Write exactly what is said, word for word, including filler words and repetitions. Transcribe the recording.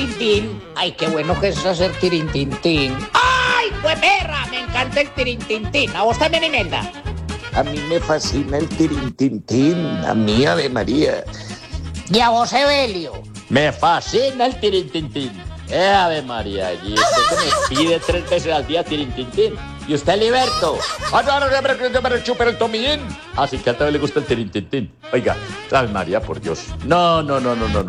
tirintintín. Ay, qué bueno que es hacer tirintintín. ¡Ay, pues perra! Me encanta el tirintintín. ¿A vos también, Imelda? A mí me fascina el tirintintín, a mí Ave María. ¿Y a vos, Evelio? Me fascina el tirintintín. Eh, Ave María, y usted que me pide tres veces al día tirintintín. ¿Y usted, Liberto? Ah, no, no, no, no, no, no, chupa el tomillín. Así que a tal vez le gusta el tirintintín. Oiga, Ave María, por Dios. No, no, no, no, no, no.